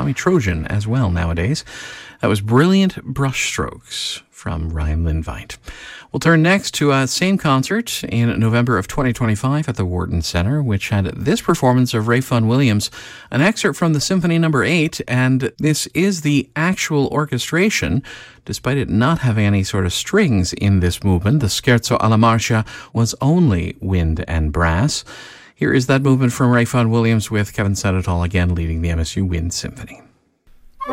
Tommy Trojan as well nowadays. That was Brilliant Brushstrokes from Ryan Lindveit. We'll turn next to a same concert in November of 2025 at the Wharton Centre, which had this performance of Ray Vaughan Williams, an excerpt from the Symphony No. 8, and this is the actual orchestration. Despite it not having any sort of strings in this movement, the Scherzo alla Marcia was only wind and brass. Here is that movement from Ray Vaughan Williams with Kevin Senatol again leading the MSU Wind Symphony.